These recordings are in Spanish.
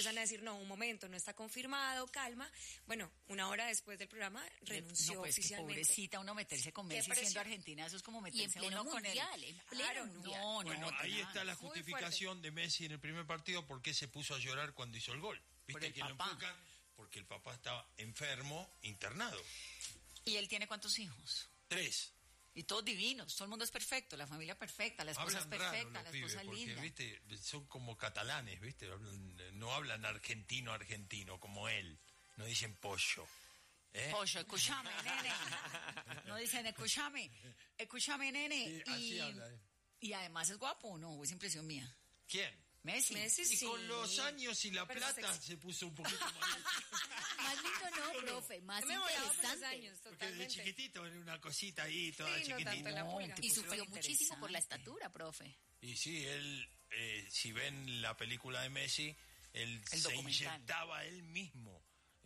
empiezan a decir, no, un momento, no está confirmado, calma. Bueno, una hora después del programa renunció no, pues oficialmente. Que pobrecita, uno meterse con Messi siendo Argentina, eso es como meterse uno mundial, con él. En pleno mundial. Bueno, ahí está la justificación de Messi en el primer partido, porque se puso a llorar cuando hizo el gol. ¿Viste que lo enfocan? Porque el papá estaba enfermo, internado. ¿Y él tiene cuántos hijos? 3. Y todos divinos, todo el mundo es perfecto, la familia perfecta, la esposa hablan es perfecta, raro la los esposa pibes, linda. porque, ¿viste? Son como catalanes, ¿viste? No hablan argentino como él. No dicen pollo. Pollo, escúchame, nene. No dicen, escúchame, nene. Así habla. Y además es guapo, ¿no? Es impresión mía. ¿Quién? Messi. Y sí. con los años y la Pero plata sexy. se puso un poquito más. Más lindo no, profe, más Me he volado por los interesante. años, Porque de totalmente. chiquitito era una cosita ahí, toda Sí, no chiquitita. tanto la pulga. Y Pues sufrió interesante. muchísimo por la estatura, profe. Y sí, él, si ven la película de Messi, él El se documental. inyectaba él mismo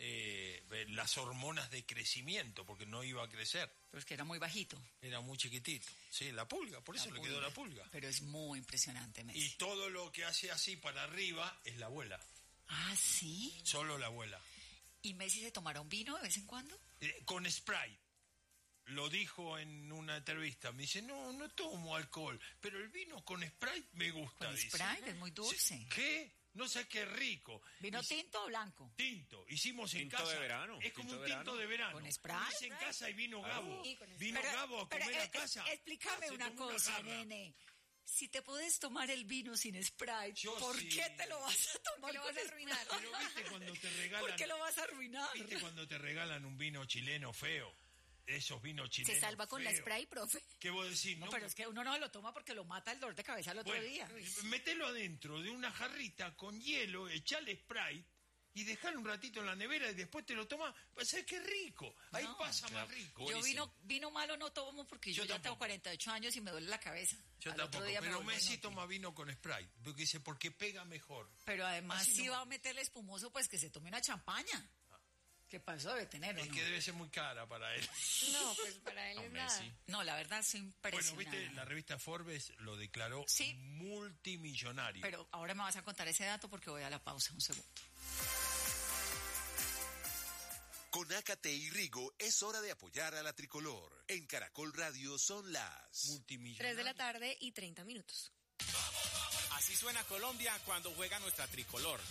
las hormonas de crecimiento, porque no iba a crecer. Pero es que era muy bajito. Era muy chiquitito. Sí, la pulga, por eso le quedó la pulga. Pero es muy impresionante, Messi. Y todo lo que hace así para arriba es la abuela. Ah, ¿sí? Solo la abuela. ¿Y Messi se tomará un vino de vez en cuando? Con Sprite. Lo dijo en una entrevista. Me dice, no tomo alcohol, pero el vino con Sprite me gusta. Con dice. Sprite es muy dulce. ¿Qué? No sé qué rico. ¿Vino tinto o blanco? Tinto. Hicimos en Tinto casa. de verano. Es como Tinto un de tinto de verano. ¿Con Sprite? Hice en casa y vino Gabo. Sí, con Sprite. Vino Gabo a comer a casa. Explícame Se una tomó una cosa, jarra. nene. Si te puedes tomar el vino sin Sprite, Yo ¿por sí. qué te lo vas a tomar ¿Por qué lo con vas a arruinar? Pero viste cuando te regalan. ¿Por qué lo vas a arruinar? ¿Viste cuando te regalan un vino chileno feo? Esos vinos chilenos. Se salva con la feos. spray, profe. ¿Qué vos decís? No, pero es que uno no lo toma porque lo mata el dolor de cabeza el otro Bueno, día. metelo adentro de una jarrita con hielo, echale Sprite y dejalo un ratito en la nevera y después te lo tomas. Pues es que es rico. Ahí No, pasa claro. más rico. Yo vino malo no tomo porque yo ya tampoco. tengo 48 años y me duele la cabeza. Yo Al tampoco, otro día me pero vuelvo Messi inútil. toma vino con Sprite. Porque dice, porque pega mejor. Pero además Así si no. va a meterle espumoso, pues que se tome una champaña. ¿Qué pasó? Debe tener, ¿o Es no? que debe ser muy cara para él. No, pues para él No, es nada. Messi. No, la verdad soy Bueno, impresionada. viste, la revista Forbes lo declaró Sí. multimillonario. Pero ahora me vas a contar ese dato porque voy a la pausa un segundo. Con Ácate y Rigo es hora de apoyar a la tricolor. En Caracol Radio son las... Multimillonario. 3 de la tarde y 30 minutos. Así suena Colombia cuando juega nuestra tricolor.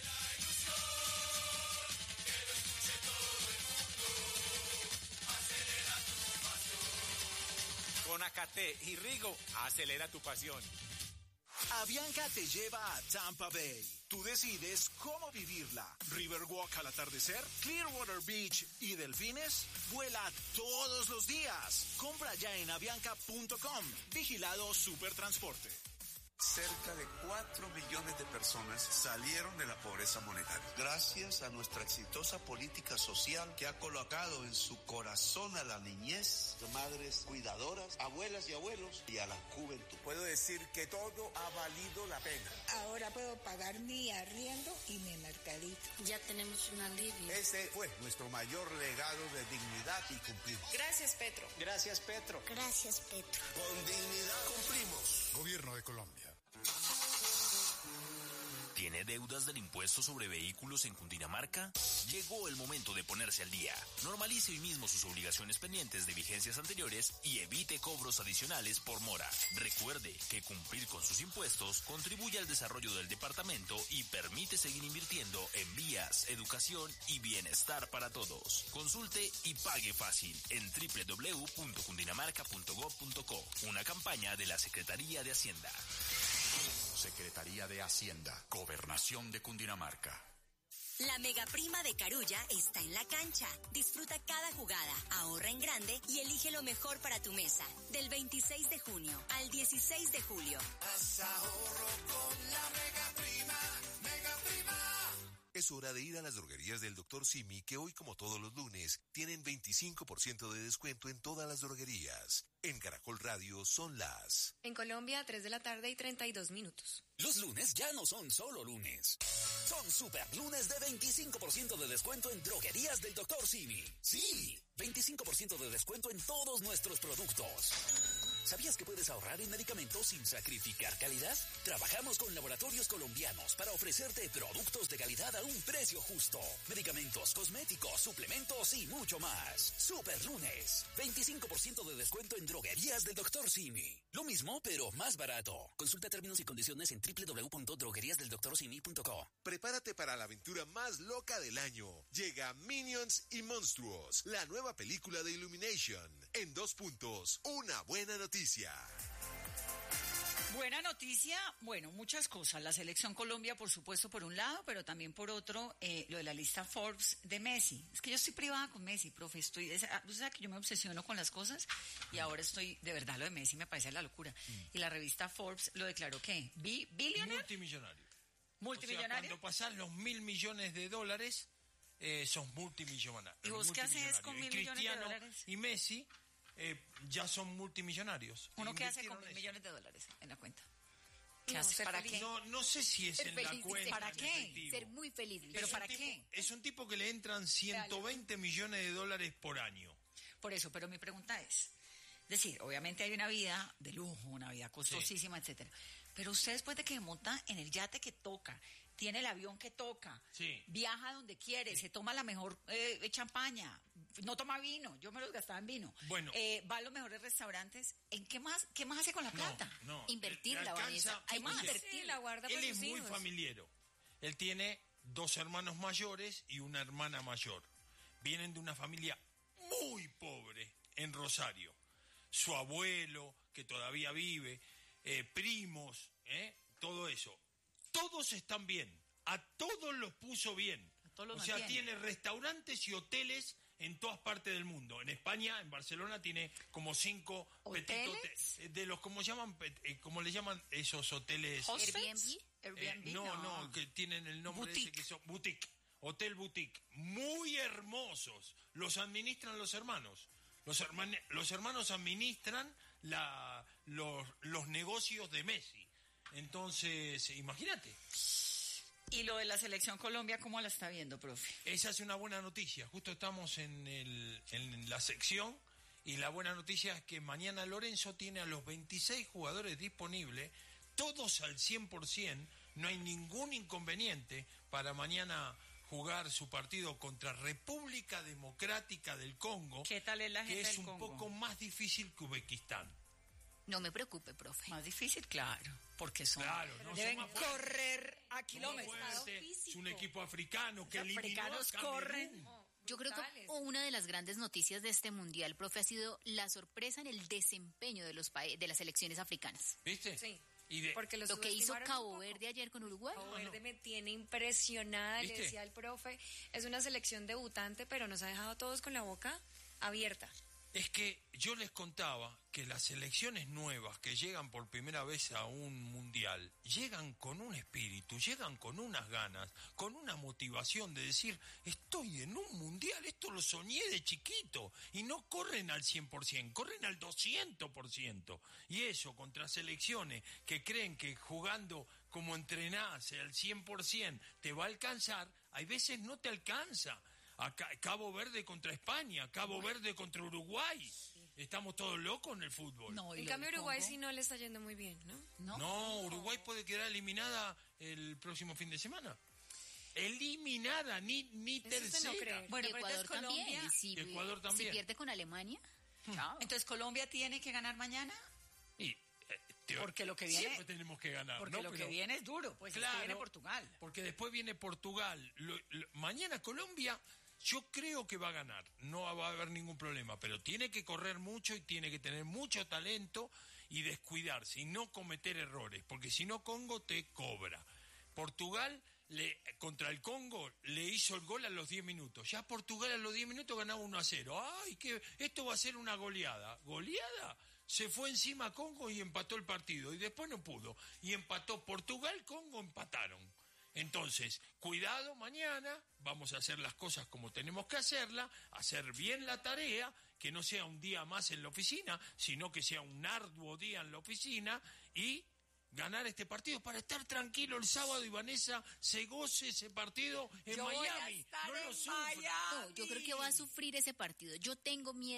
Con Acate y Rigo, acelera tu pasión. Avianca te lleva a Tampa Bay. Tú decides cómo vivirla. Riverwalk al atardecer, Clearwater Beach y delfines. Vuela todos los días. Compra ya en avianca.com. Vigilado Supertransporte. Cerca de 4 millones de personas salieron de la pobreza monetaria. Gracias a nuestra exitosa política social que ha colocado en su corazón a la niñez, madres cuidadoras, abuelas y abuelos y a la juventud. Puedo decir que todo ha valido la pena. Ahora puedo pagar mi arriendo y mi mercadito. Ya tenemos un alivio. Ese fue nuestro mayor legado de dignidad y cumplimos. Gracias, Petro. Gracias, Petro. Gracias, Petro. Con dignidad cumplimos. Gobierno de Colombia. ¿Tiene deudas del impuesto sobre vehículos en Cundinamarca? Llegó el momento de ponerse al día. Normalice hoy mismo sus obligaciones pendientes de vigencias anteriores y evite cobros adicionales por mora. Recuerde que cumplir con sus impuestos contribuye al desarrollo del departamento y permite seguir invirtiendo en vías, educación y bienestar para todos. Consulte y pague fácil en www.cundinamarca.gov.co. Una campaña de la Secretaría de Hacienda. Secretaría de Hacienda. Gobernación de Cundinamarca. La mega prima de Carulla está en la cancha. Disfruta cada jugada, ahorra en grande y elige lo mejor para tu mesa. Del 26 de junio al 16 de julio. Haz ahorro con la mega prima, mega prima. Es hora de ir a las droguerías del Dr. Simi, que hoy, como todos los lunes, tienen 25% de descuento en todas las droguerías. En Caracol Radio son las... En Colombia, 3 de la tarde y 32 minutos. Los lunes ya no son solo lunes. Son super lunes de 25% de descuento en droguerías del Dr. Simi. Sí, 25% de descuento en todos nuestros productos. ¿Sabías que puedes ahorrar en medicamentos sin sacrificar calidad? Trabajamos con laboratorios colombianos para ofrecerte productos de calidad a un precio justo. Medicamentos, cosméticos, suplementos y mucho más. Super Lunes. 25% de descuento en droguerías del Dr. Simi. Lo mismo, pero más barato. Consulta términos y condiciones en www.drogueriasdeldoctorsimi.co. Prepárate para la aventura más loca del año. Llega Minions y Monstruos, la nueva película de Illumination. En 2 puntos, una buena noticia. Buena noticia, bueno, muchas cosas. La selección Colombia, por supuesto, por un lado, pero también por otro, lo de la lista Forbes de Messi. Es que yo estoy privada con Messi, profe. Usted sabe que yo me obsesiono con las cosas y ahora estoy, de verdad, lo de Messi me parece la locura. Y la revista Forbes lo declaró, ¿qué? ¿Billionaire? Multimillonario. ¿Multimillonario? O sea, cuando pasás los $1.000 millones, sos multimillonario. ¿Y vos qué haces con $1.000 millones de dólares? Y Messi ya son multimillonarios. ¿Uno qué hace con $1.000 millones en la cuenta? ¿Qué No, hace? ¿Para qué? No sé si es en la cuenta. ¿Para qué? Efectivo. Ser muy feliz. ¿Pero para qué? Es un tipo que le entran $120 millones por año. Por eso, pero mi pregunta es decir, obviamente hay una vida de lujo, una vida costosísima, etcétera. Pero usted después de que monta en el yate que toca, tiene el avión que toca, viaja donde quiere, se toma la mejor champaña, no toma vino, yo me los gastaba en vino. Bueno, va a los mejores restaurantes. ¿En qué más hace con la plata? No, invertirla, Vanessa. Hay más invertirla, guarda para sus sus hijos. Él es muy familiero. Él tiene 2 hermanos mayores y una hermana mayor. Vienen de una familia muy pobre en Rosario. Su abuelo, que todavía vive, primos, todo eso. Todos están bien, a todos los puso bien. O sea, tiene restaurantes y hoteles en todas partes del mundo. En España, en Barcelona, tiene como 5 de los, ¿cómo le llaman esos hoteles? Airbnb. No, que tienen el nombre ese que son boutique, hotel boutique, muy hermosos. Los administran los hermanos. Los hermanos administran los negocios de Messi. Entonces, imagínate. ¿Y lo de la selección Colombia, cómo la está viendo, profe? Esa es una buena noticia. Justo estamos en la sección y la buena noticia es que mañana Lorenzo tiene a los 26 jugadores disponibles, todos al 100%. No hay ningún inconveniente para mañana jugar su partido contra República Democrática del Congo. ¿Qué tal es la gente que es del Congo? Un poco más difícil que Uzbekistán. No me preocupe, profe. Más difícil, claro, porque deben son correr a kilómetros. Es un equipo africano que eliminó a africanos corren. Yo creo que una de las grandes noticias de este mundial, profe, ha sido la sorpresa en el desempeño de las selecciones africanas. ¿Viste? Sí. Porque lo que hizo Cabo Verde ayer con Uruguay. Cabo Verde me tiene impresionada, le decía al profe, es una selección debutante, pero nos ha dejado todos con la boca abierta. Es que yo les contaba que las selecciones nuevas que llegan por primera vez a un mundial, llegan con un espíritu, llegan con unas ganas, con una motivación de decir, estoy en un mundial, esto lo soñé de chiquito, y no corren al 100%, corren al 200%. Y eso contra selecciones que creen que jugando como entrenás al 100% te va a alcanzar, hay veces no te alcanza. Cabo Verde contra España, Cabo Verde contra Uruguay. Estamos todos locos en el fútbol. En cambio Uruguay sí no le está yendo muy bien, ¿no? No, Uruguay puede quedar eliminada el próximo fin de semana. Eliminada, ni tercera. Bueno, Ecuador también. Ecuador también. Si pierde con Alemania, chao. Entonces Colombia tiene que ganar mañana. Porque lo que viene siempre tenemos que ganar, porque lo que viene es duro, pues claro, viene Portugal. Porque después viene Portugal. Mañana Colombia, yo creo que va a ganar. No va a haber ningún problema, pero tiene que correr mucho y tiene que tener mucho talento y descuidarse y no cometer errores, porque si no Congo te cobra. Portugal contra el Congo le hizo el gol a los 10 minutos. Ya Portugal a los 10 minutos ganaba 1-0. ¡Ay, que esto va a ser una goleada! ¿Goleada? Se fue encima a Congo y empató el partido. Y después no pudo. Y empató Portugal, Congo empataron. Entonces, cuidado mañana. Vamos a hacer las cosas como tenemos que hacerlas. Hacer bien la tarea. Que no sea un día más en la oficina, sino que sea un arduo día en la oficina. Y ganar este partido para estar tranquilo el sábado y Vanessa se goce ese partido en Miami. No, yo creo que va a sufrir ese partido. Yo tengo miedo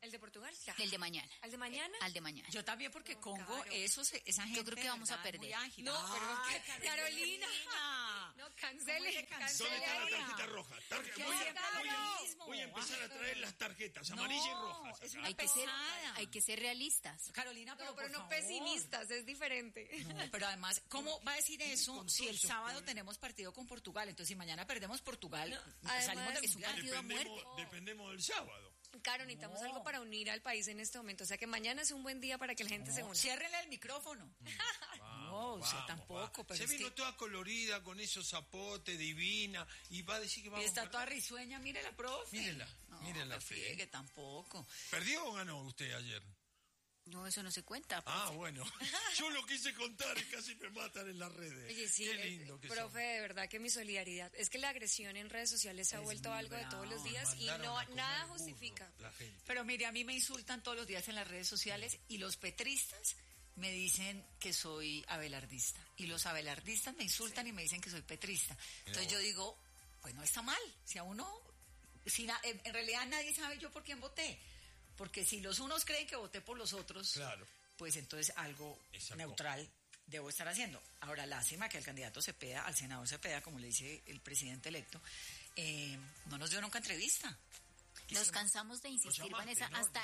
¿El de Portugal? Claro. El de mañana. ¿Al de mañana? Al de mañana. Yo también, porque Congo, claro. esa gente. Yo creo que vamos a perder. Muy ágil. No, pero Ay, Carolina. No, cancele. ¿Dónde está la tarjeta roja? Voy a empezar a traer las tarjetas amarillas y rojas. Es una hay que ser realistas. Carolina, pero por no favor. pesimistas, es diferente. No, pero además, ¿cómo va a decir eso si el sábado tenemos partido con Portugal? Entonces, si mañana perdemos Portugal, salimos del mundial. Partido a muerte. Dependemos del sábado. Claro, necesitamos algo para unir al país en este momento. O sea que mañana es un buen día para que la gente se una. Ciérrenle el micrófono. Tampoco. Pero se vino toda colorida con esos zapotes, divina, y va a decir que vamos y está a perder. toda risueña, mírela, profe. Mírela. Que tampoco. ¿Perdió o ganó usted ayer? No, eso no se cuenta. Profe. Ah, bueno. Yo lo quise contar y casi me matan en las redes. Oye, sí, qué lindo que profe, de verdad que mi solidaridad. Es que la agresión en redes sociales se ha vuelto algo de todos los días y nada justifica. Pero mire, a mí me insultan todos los días en las redes sociales y los petristas me dicen que soy abelardista. Y los abelardistas me insultan y me dicen que soy petrista. Entonces yo digo, pues no está mal. Si a uno, en realidad nadie sabe yo por quién voté. Porque si los unos creen que voté por los otros, claro, pues entonces algo neutral debo estar haciendo. Ahora, lástima que al candidato Cepeda, al senador Cepeda, como le dice el presidente electo, no nos dio nunca entrevista. Nos cansamos de insistir, Vanessa, hasta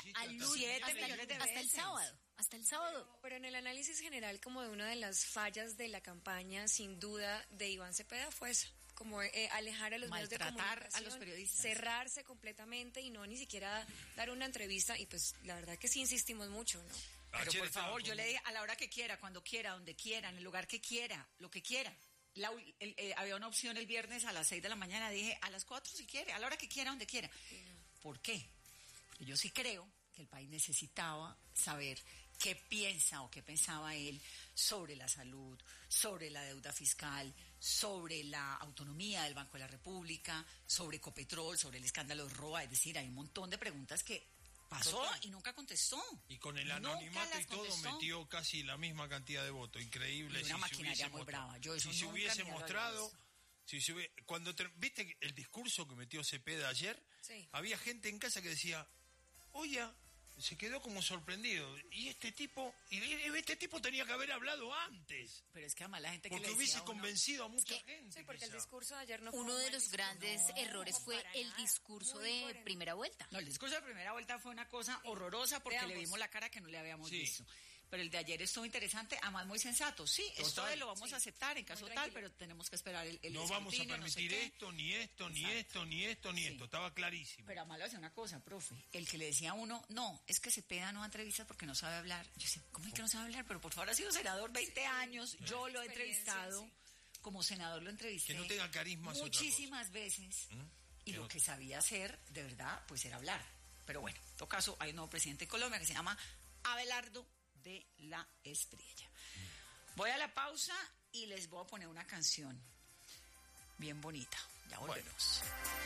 el sábado. Pero en el análisis general, como de una de las fallas de la campaña, sin duda, de Iván Cepeda fue esa. Como alejar a los medios de comunicación, a los periodistas, cerrarse completamente y no ni siquiera dar una entrevista. Y pues la verdad que sí insistimos mucho, ¿no? Pero por favor, yo le dije a la hora que quiera, cuando quiera, donde quiera, en el lugar que quiera, lo que quiera. Había una opción el viernes a las 6 de la mañana, dije a las 4 si quiere, a la hora que quiera, donde quiera. ¿Por qué? Porque yo sí creo que el país necesitaba saber qué piensa o qué pensaba él sobre la salud, sobre la deuda fiscal, sobre la autonomía del Banco de la República, sobre Ecopetrol, sobre el escándalo de Roa. Es decir, hay un montón de preguntas que pasó y nunca contestó. Y con el anonimato y todo metió casi la misma cantidad de votos. Increíble. Y una maquinaria muy brava. Si se hubiese mostrado... ¿Viste el discurso que metió Cepeda ayer? Sí. Había gente en casa que decía, oye, se quedó como sorprendido. Y este tipo tenía que haber hablado antes. Pero es que además la gente que porque le hubiese convencido a mucha gente. Sí, porque el discurso de ayer no fue uno de los grandes errores fue el discurso de primera vuelta. No, el discurso de primera vuelta fue una cosa horrorosa porque le vimos la cara que no le habíamos visto. Pero el de ayer estuvo interesante, además muy sensato. Sí, esto lo vamos a aceptar en caso tal, pero tenemos que esperar el no vamos a permitir esto, ni esto, ni esto, ni esto, ni esto. Estaba clarísimo. Pero además le hace una cosa, profe. El que le decía a uno, no, es que Cepeda no da entrevistas porque no sabe hablar. Yo decía, ¿cómo es que no sabe hablar? Pero por favor, ha sido senador 20 años. Yo lo he entrevistado. Como senador lo entrevisté. Que no tenga carisma. Muchísimas veces. Y lo que sabía hacer, de verdad, pues era hablar. Pero bueno, en todo caso, hay un nuevo presidente de Colombia que se llama Abelardo de la Espriella. Voy a la pausa y les voy a poner una canción bien bonita. Ya volvemos.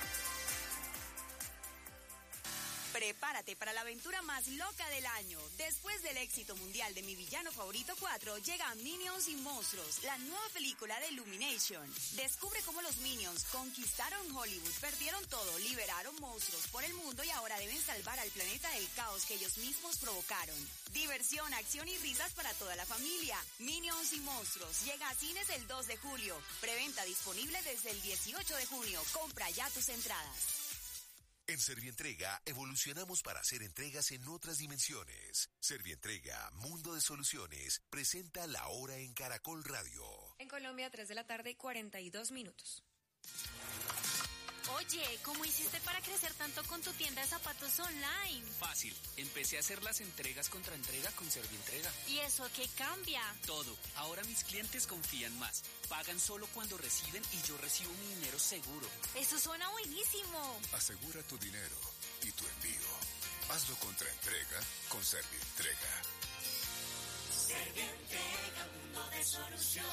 Prepárate para la aventura más loca del año. Después del éxito mundial de Mi Villano Favorito 4, llega Minions y Monstruos, la nueva película de Illumination. Descubre cómo los Minions conquistaron Hollywood, perdieron todo, liberaron monstruos por el mundo y ahora deben salvar al planeta del caos que ellos mismos provocaron. Diversión, acción y risas para toda la familia. Minions y Monstruos llega a cines el 2 de julio. Preventa disponible desde el 18 de junio. Compra ya tus entradas. En Servientrega evolucionamos para hacer entregas en otras dimensiones. Servientrega, Mundo de Soluciones, presenta La Hora en Caracol Radio. En Colombia, 3 de la tarde, 42 minutos. Oye, ¿cómo hiciste para crecer tanto con tu tienda de zapatos online? Fácil, empecé a hacer las entregas contra entrega con Servientrega. ¿Y eso qué cambia? Todo, ahora mis clientes confían más. Pagan solo cuando reciben y yo recibo mi dinero seguro. Eso suena buenísimo. Asegura tu dinero y tu envío. Hazlo contra entrega con Servientrega. Servientrega, mundo de soluciones.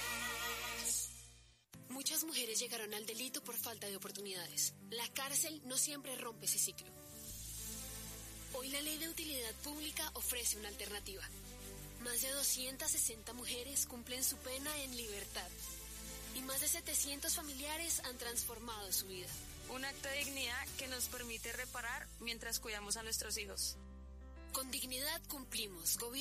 Muchas mujeres llegaron al delito por falta de oportunidades. La cárcel no siempre rompe ese ciclo. Hoy la Ley de Utilidad Pública ofrece una alternativa. Más de 260 mujeres cumplen su pena en libertad. Y más de 700 familiares han transformado su vida. Un acto de dignidad que nos permite reparar mientras cuidamos a nuestros hijos. Con dignidad cumplimos. Gobierno